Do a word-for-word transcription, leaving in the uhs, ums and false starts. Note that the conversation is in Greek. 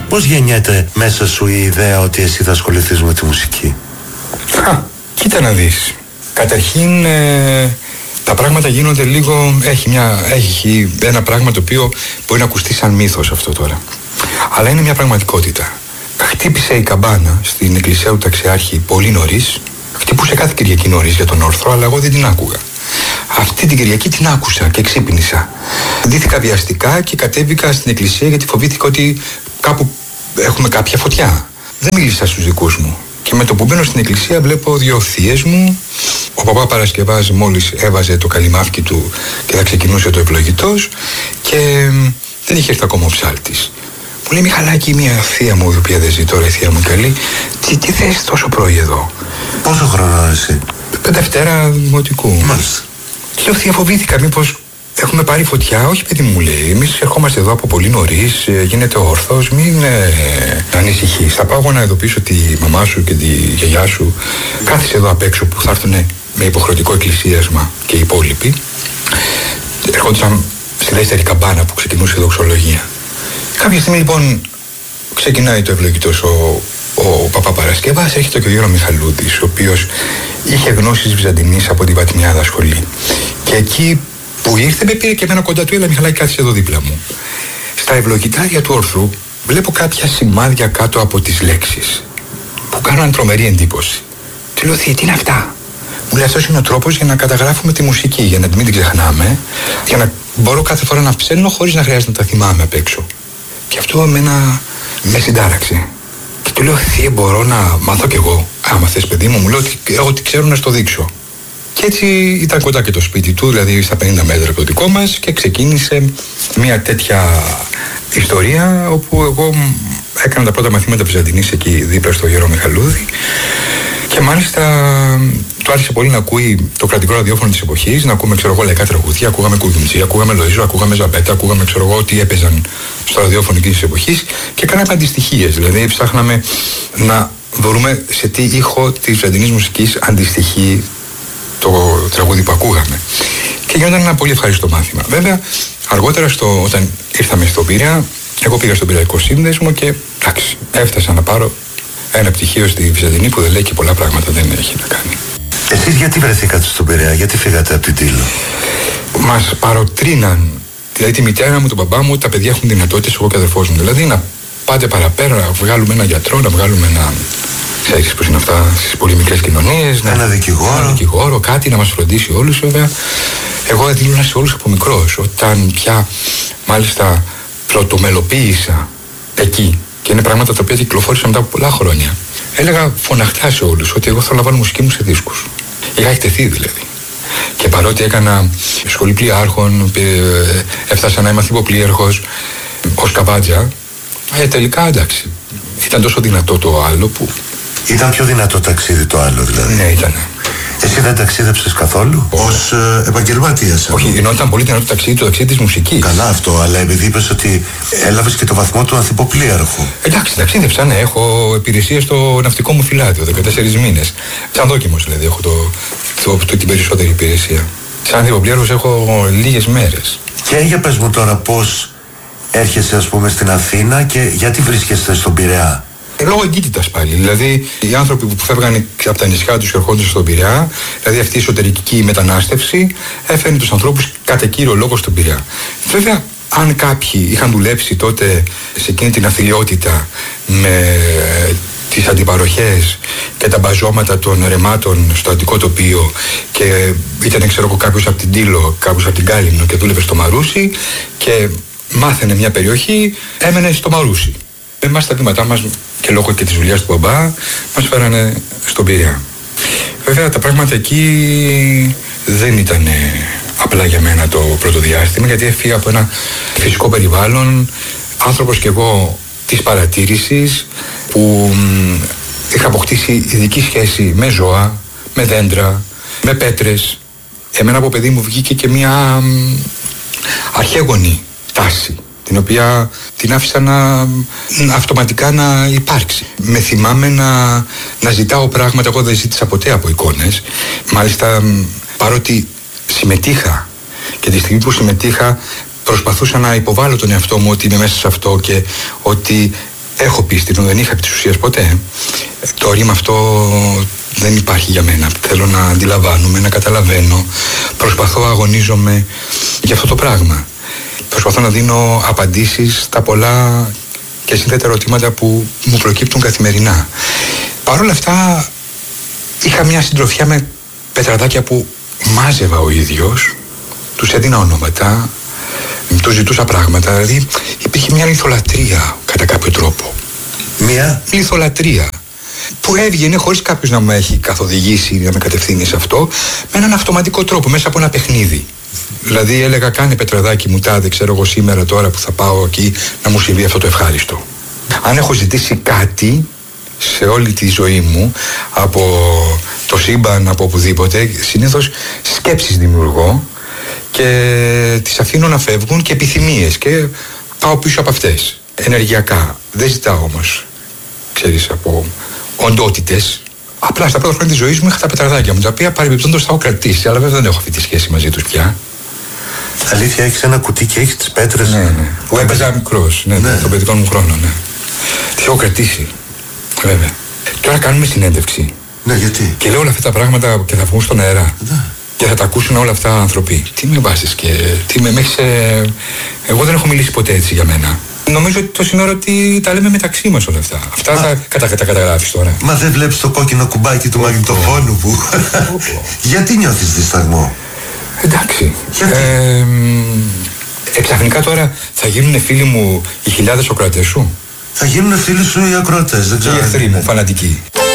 Πώς γεννιέται μέσα σου η ιδέα ότι εσύ θα ασχοληθείς με τη μουσική? Α, κοίτα να δεις. Καταρχήν ε, τα πράγματα γίνονται λίγο, έχει, μια, έχει ένα πράγμα το οποίο μπορεί να ακουστεί σαν μύθος αυτό τώρα, αλλά είναι μια πραγματικότητα. Χτύπησε η καμπάνα στην εκκλησία του Ταξιάρχη πολύ νωρίς. Χτυπούσε κάθε Κυριακή νωρίς για τον όρθρο, αλλά εγώ δεν την άκουγα. Αυτή την Κυριακή την άκουσα και ξύπνησα. Ντύθηκα βιαστικά και κατέβηκα στην εκκλησία γιατί φοβήθηκα ότι κάπου έχουμε κάποια φωτιά. Δεν μίλησα στους δικούς μου. Και με το που μπαίνω στην εκκλησία βλέπω δύο θείες μου. Ο παπά Παρασκευάς μόλις έβαζε το καλυμάφκι του και θα ξεκινούσε το ευλογητός και δεν είχε έρθει ακόμα ο ψάλτης. Μου λέει, Μιχαλάκη, μια θεία μου, η οποία δεν ζει τώρα, η θεία μου καλή, τι, τι θες τόσο πρωί εδώ? Πόσο χρόνο εσύ? Δευτέρα δημοτικού. Μάλιστα. Λέω, θεία, φοβήθηκα μήπως έχουμε πάρει φωτιά. Όχι, παιδί μου, λέει, εμείς ερχόμαστε εδώ από πολύ νωρίς, γίνεται όρθος, μην ε, ανησυχείς. Θα πάω να ειδοποιήσω τη μαμά σου και τη γιαγιά σου. Κάθισε εδώ απ' έξω που θα έρθουν με υποχρεωτικό εκκλησίασμα και οι υπόλοιποι. Ερχόντουσαν στη δεύτερη καμπάνα που ξεκινούσε η δοξολογία. Κάποια στιγμή λοιπόν ξεκινάει το ευλογητός ο, ο παπά Παρασκευάς, έρχεται και ο Γιώργος Μιχαλούδης, ο οποίος είχε γνώσεις Βυζαντινής από τη Βατιμιάδα σχολή. Και εκεί που ήρθε με πήρε και εμένα κοντά του, έλα Μιχαλάκη, κάθισε εδώ δίπλα μου. Στα ευλογητάρια του όρθρου βλέπω κάποια σημάδια κάτω από τις λέξεις που κάνουν τρομερή εντύπωση. Του λέω, θεία, τι είναι αυτά? Μου λέει, αυτός είναι ο τρόπος για να καταγράφουμε τη μουσική, για να μην την ξεχνάμε, για να μπορώ κάθε φορά να ψέλνω χωρίς να χρειάζεται να τα θυμάμαι απ' έξω. Και αυτό εμένα με συντάραξε. Και του λέω, θεία, μπορώ να μάθω κι εγώ? Άμα θες, παιδί μου, μου λέω ότι εγώ τι ξέρω να στο δείξω. Και έτσι ήταν κοντά και το σπίτι του, δηλαδή στα πενήντα μέτρα από το δικό μας, και ξεκίνησε μια τέτοια ιστορία όπου εγώ έκανα τα πρώτα μαθήματα Βυζαντινής εκεί δίπλα στο Γιώργο Μιχαλούδη. Και μάλιστα του άρχισε πολύ να ακούει το κρατικό ραδιόφωνο της εποχής, να ακούμε, ξέρω εγώ, λαϊκά τραγούδια, ακούγαμε Κουγιουμτζή, ακούγαμε Λοΐζο, ακούγαμε Ζαμπέτα, ακούγαμε, ξέρω εγώ, τι έπαιζαν στο ραδιόφωνο της εποχής, και κάναμε αντιστοιχίες. Δηλαδή ψάχναμε να βρούμε σε τι ήχο της βυζαντινής μουσικής αντιστοιχεί το τραγούδι που ακούγαμε. Και γινόταν ένα πολύ ευχάριστο μάθημα. Βέβαια, αργότερα, στο, όταν ήρθαμε στον Πειραιά, εγώ πήγα στον Πειραϊκό Σύνδεσμο και εντάξει, έφτασα να πάρω ένα πτυχίο στη Βυζαντινή που δεν λέει και πολλά πράγματα, δεν έχει να κάνει. Εσείς γιατί βρεθήκατε στον Πειραιά, γιατί φύγατε από την Τήλο? Μας παροτρύναν, δηλαδή τη μητέρα μου, τον μπαμπά μου, τα παιδιά έχουν δυνατότητες, εγώ και ο αδερφός μου. Δηλαδή να πάτε παραπέρα, να βγάλουμε έναν γιατρό, να βγάλουμε ένα. Ξέρεις πώς είναι αυτά στις πολύ μικρές κοινωνίες. Ένα δικηγόρο. Ένα δικηγόρο, κάτι να μας φροντίσει όλους, βέβαια. Εγώ δήλωνα σε όλους από μικρός. Όταν πια μάλιστα πρωτομελοποίησα εκεί, και είναι πράγματα τα οποία κυκλοφόρησαν μετά από πολλά χρόνια, έλεγα φωναχτά σε όλους ότι εγώ θέλω να βάλω μουσική μου σε δίσκους. Είχα εκτεθεί δηλαδή. Και παρότι έκανα σχολή πλοιάρχων, έφτασα να είμαι αθλητοπλοίαρχος ως καβάτζα, ε, τελικά εντάξει. Ήταν τόσο δυνατό το άλλο που. Ήταν πιο δυνατό ταξίδι το άλλο δηλαδή. Ναι, ήταν. Εσύ δεν ταξίδεψες καθόλου ως ε, επαγγελματίας? Όχι, ενώ ήταν πολύ δυνατό ταξίδι, το ταξίδι της μουσικής. Καλά αυτό, αλλά επειδή είπες ότι έλαβες και το βαθμό του ανθιποπλοίαρχου. Εντάξει, ταξίδεψα, ναι. Έχω υπηρεσία στο ναυτικό μου φυλάδιο, δεκατέσσερις μήνες. Σαν δόκιμος δηλαδή, έχω το, το, το, την περισσότερη υπηρεσία. Σαν ανθιποπλοίαρχος έχω λίγες μέρες. Και για πες μου τώρα πώς έρχεσαι, ας πούμε, στην Αθήνα και γιατί βρίσκεσαι στον Πειραιά? Λόγω εγκύτητας πάλι. Δηλαδή, οι άνθρωποι που φεύγαν από τα νησιά τους και ερχόντουσαν στον Πειραιά, δηλαδή αυτή η εσωτερική μετανάστευση, έφερνε τους ανθρώπους κατά κύριο λόγο στον Πειραιά. Βέβαια, αν κάποιοι είχαν δουλέψει τότε σε εκείνη την αθλιότητα με τις αντιπαροχές και τα μπαζώματα των ρεμάτων στο Αττικό τοπίο, και ήταν, ξέρω εγώ, κάποιος από την Τήλο, κάποιος από την Κάλυμνο και δούλευε στο Μαρούσι και μάθαινε μια περιοχή, έμενε στο Μαρούσι. Εμάς τα βήματά μας, και λόγω και της δουλειάς του μπαμπά, μας φέρανε στον Πειραιά. Βέβαια τα πράγματα εκεί δεν ήταν απλά για μένα το πρώτο διάστημα, γιατί έφυγα από ένα φυσικό περιβάλλον, άνθρωπος και εγώ της παρατήρησης, που είχα αποκτήσει ειδική σχέση με ζώα, με δέντρα, με πέτρες. Εμένα από παιδί μου βγήκε και μια αρχαίγονη τάση, την οποία την άφησα να, αυτοματικά να υπάρξει. Με θυμάμαι να, να ζητάω πράγματα, εγώ δεν ζήτησα ποτέ από εικόνες. Μάλιστα, παρότι συμμετείχα, και τη στιγμή που συμμετείχα προσπαθούσα να υποβάλω τον εαυτό μου ότι είμαι μέσα σε αυτό και ότι έχω πίστη, δεν είχα επί της ουσίας ποτέ. Το ρήμα αυτό δεν υπάρχει για μένα. Θέλω να αντιλαμβάνομαι, να καταλαβαίνω. Προσπαθώ, αγωνίζομαι για αυτό το πράγμα. Προσπαθώ να δίνω απαντήσεις στα πολλά και σύνθετα ερωτήματα που μου προκύπτουν καθημερινά. Παρ' όλα αυτά, είχα μια συντροφιά με πετραδάκια που μάζευα ο ίδιος, τους έδινα ονόματα, τους ζητούσα πράγματα. Δηλαδή, υπήρχε μια λιθολατρία κατά κάποιο τρόπο. Μια λιθολατρία που έβγαινε χωρίς κάποιος να μου έχει καθοδηγήσει, να με κατευθύνει σε αυτό, με έναν αυτοματικό τρόπο, μέσα από ένα παιχνίδι. Δηλαδή έλεγα, κάνε πετραδάκι μου τάδε, ξέρω εγώ σήμερα τώρα που θα πάω εκεί να μου συμβεί αυτό το ευχάριστο. Αν έχω ζητήσει κάτι σε όλη τη ζωή μου, από το σύμπαν, από οπουδήποτε, συνήθως σκέψεις δημιουργώ και τις αφήνω να φεύγουν και επιθυμίες και πάω πίσω από αυτές, ενεργειακά. Δεν ζητάω όμως, ξέρεις, από οντότητες. Απλά στα πρώτα χρόνια της ζωής μου είχα τα πετραδάκια μου, τα οποία παρεμπιπτόντως τα έχω κρατήσει, αλλά βέβαια δεν έχω αυτή τη σχέση μαζί τους πια. Αλήθεια, έχεις ένα κουτί και έχεις τις πέτρες. Ναι, ναι. Που έπαιζα μικρός, ναι, ναι. Τον παιδικό μου χρόνο, ναι. Τις έχω κρατήσει, βέβαια. Τώρα κάνουμε συνέντευξη. Ναι, γιατί? Και λέω όλα αυτά τα πράγματα και θα βγουν στον αέρα. Ναι. Και θα τα ακούσουν όλα αυτά άνθρωποι. Τι με βάζεις και τι με έχεις. Ε... Εγώ δεν έχω μιλήσει ποτέ έτσι για μένα. Νομίζω ότι το σύνορο ότι τα λέμε μεταξύ μας όλα αυτά. Αυτά Μα... θα κατα... τα καταγράφεις τώρα. Μα δεν βλέπεις το κόκκινο κουμπάκι του μαγνητοφόνου που. Γιατί νιώθεις δισταγμό? Εντάξει. Γιατί? Ε, εξαφνικά τώρα θα γίνουν φίλοι μου οι χιλιάδες ακροατές σου. Θα γίνουν φίλοι σου οι ακροατές, δεν ξέρω. Οι εχθροί μου, φανατικοί.